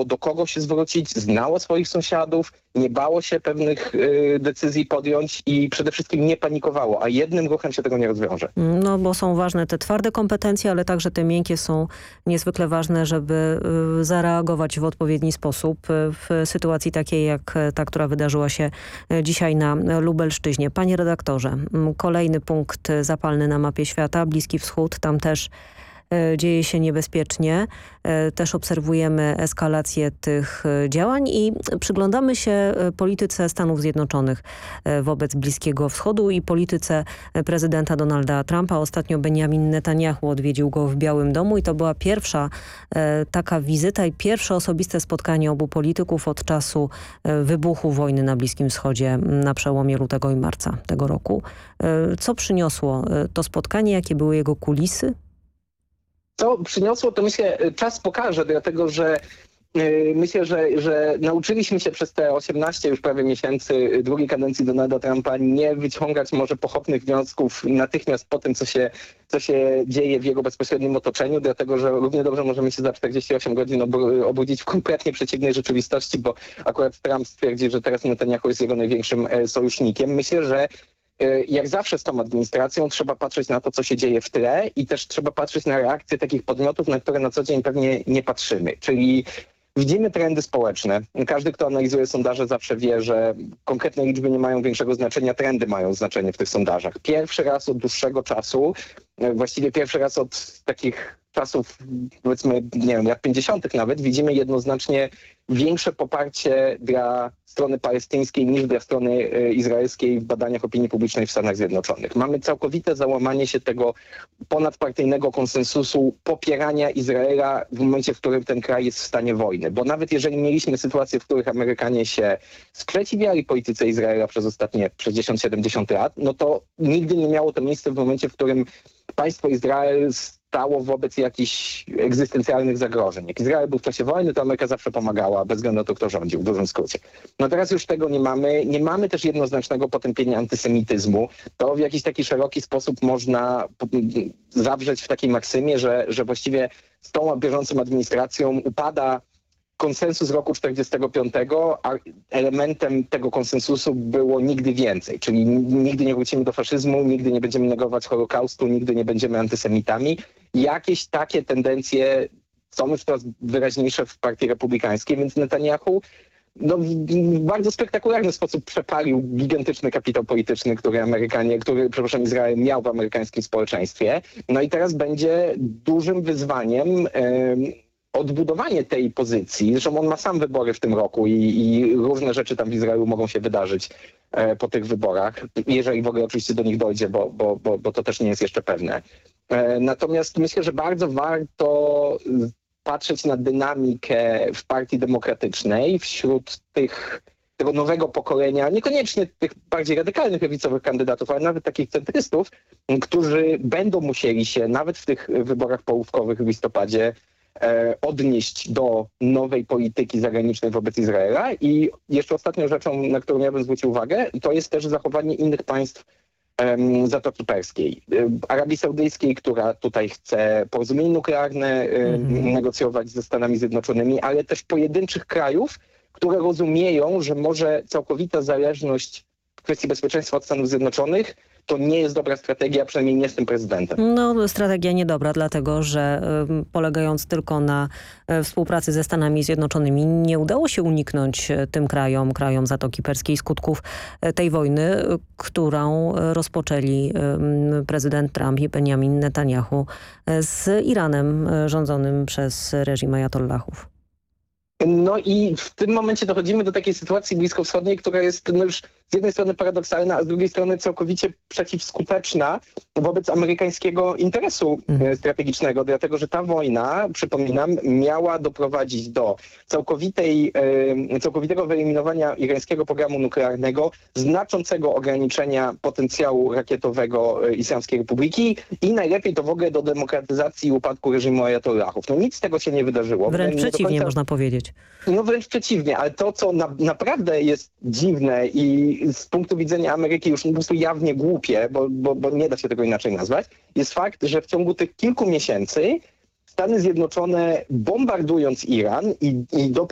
wiedziało, do kogo się zwrócić, znało swoich sąsiadów, nie bało się pewnych decyzji podjąć i przede wszystkim nie panikowało, a jednym ruchem się tego nie rozwiąże. No bo są ważne te twarde kompetencje, ale także te miękkie są niezwykle ważne, żeby zareagować w odpowiedni sposób w sytuacji takiej jak ta, która wydarzyła się dzisiaj na Lubelszczyźnie. Panie redaktorze, kolejny punkt zapalny na mapie świata, Bliski Wschód, tam też dzieje się niebezpiecznie. Też obserwujemy eskalację tych działań i przyglądamy się polityce Stanów Zjednoczonych wobec Bliskiego Wschodu i polityce prezydenta Donalda Trumpa. Ostatnio Benjamin Netanyahu odwiedził go w Białym Domu i to była pierwsza taka wizyta i pierwsze osobiste spotkanie obu polityków od czasu wybuchu wojny na Bliskim Wschodzie na przełomie lutego i marca tego roku. Co przyniosło to spotkanie? Jakie były jego kulisy? Co przyniosło, to myślę, czas pokaże, dlatego że myślę, że nauczyliśmy się przez te 18 już prawie miesięcy drugiej kadencji Donalda Trumpa nie wyciągać może pochopnych wniosków natychmiast po tym, co się dzieje w jego bezpośrednim otoczeniu, dlatego że równie dobrze możemy się za 48 godzin obudzić w kompletnie przeciwnej rzeczywistości, bo akurat Trump stwierdzi, że teraz Netanyahu jest jego największym sojusznikiem. Myślę, że jak zawsze z tą administracją trzeba patrzeć na to, co się dzieje w tle i też trzeba patrzeć na reakcje takich podmiotów, na które na co dzień pewnie nie patrzymy. Czyli widzimy trendy społeczne. Każdy, kto analizuje sondaże, zawsze wie, że konkretne liczby nie mają większego znaczenia, trendy mają znaczenie w tych sondażach. Pierwszy raz od dłuższego czasu, właściwie pierwszy raz od takich czasów, powiedzmy, nie wiem, lat 50. nawet, widzimy jednoznacznie większe poparcie dla strony palestyńskiej niż dla strony izraelskiej w badaniach opinii publicznej w Stanach Zjednoczonych. Mamy całkowite załamanie się tego ponadpartyjnego konsensusu popierania Izraela w momencie, w którym ten kraj jest w stanie wojny. Bo nawet jeżeli mieliśmy sytuacje, w których Amerykanie się sprzeciwiali polityce Izraela przez ostatnie 60-70 lat, no to nigdy nie miało to miejsca w momencie, w którym państwo Izrael stało wobec jakichś egzystencjalnych zagrożeń. Jak Izrael był w czasie wojny, to Ameryka zawsze pomagała, bez względu na to, kto rządził, w dużym skrócie. No teraz już tego nie mamy. Nie mamy też jednoznacznego potępienia antysemityzmu. To w jakiś taki szeroki sposób można zawrzeć w takiej maksymie, że właściwie z tą bieżącą administracją upada konsensus roku 45, a elementem tego konsensusu było nigdy więcej. Czyli nigdy nie wrócimy do faszyzmu, nigdy nie będziemy negować Holokaustu, nigdy nie będziemy antysemitami. Jakieś takie tendencje są już coraz wyraźniejsze w partii republikańskiej, więc Netanyahu w bardzo spektakularny sposób przepalił gigantyczny kapitał polityczny, który Izrael miał w amerykańskim społeczeństwie. No i teraz będzie dużym wyzwaniem odbudowanie tej pozycji. Zresztą on ma sam wybory w tym roku i różne rzeczy tam w Izraelu mogą się wydarzyć po tych wyborach, jeżeli w ogóle oczywiście do nich dojdzie, bo to też nie jest jeszcze pewne. Natomiast myślę, że bardzo warto patrzeć na dynamikę w Partii Demokratycznej wśród tego nowego pokolenia, niekoniecznie tych bardziej radykalnych lewicowych kandydatów, ale nawet takich centrystów, którzy będą musieli się nawet w tych wyborach połówkowych w listopadzie odnieść do nowej polityki zagranicznej wobec Izraela. I jeszcze ostatnią rzeczą, na którą ja bym zwrócił uwagę, to jest też zachowanie innych państw Zatoki Perskiej. Arabii Saudyjskiej, która tutaj chce porozumienie nuklearne negocjować ze Stanami Zjednoczonymi, ale też pojedynczych krajów, które rozumieją, że może całkowita zależność w kwestii bezpieczeństwa od Stanów Zjednoczonych to nie jest dobra strategia, przynajmniej nie z tym prezydentem. No, strategia niedobra, dlatego że polegając tylko na współpracy ze Stanami Zjednoczonymi nie udało się uniknąć tym krajom Zatoki Perskiej skutków tej wojny, którą rozpoczęli prezydent Trump i Benjamin Netanyahu z Iranem rządzonym przez reżim ajatollahów. No i w tym momencie dochodzimy do takiej sytuacji bliskowschodniej, która jest już z jednej strony paradoksalna, a z drugiej strony całkowicie przeciwskuteczna wobec amerykańskiego interesu strategicznego, dlatego że ta wojna, przypominam, miała doprowadzić do całkowitego wyeliminowania irańskiego programu nuklearnego, znaczącego ograniczenia potencjału rakietowego Islamskiej Republiki i najlepiej to w ogóle do demokratyzacji i upadku reżimu ajatollahów. No nic z tego się nie wydarzyło. Wręcz przeciwnie, można powiedzieć. No wręcz przeciwnie, ale to, co naprawdę jest dziwne i z punktu widzenia Ameryki już po prostu jawnie głupie, bo nie da się tego inaczej nazwać, jest fakt, że w ciągu tych kilku miesięcy Stany Zjednoczone, bombardując Iran i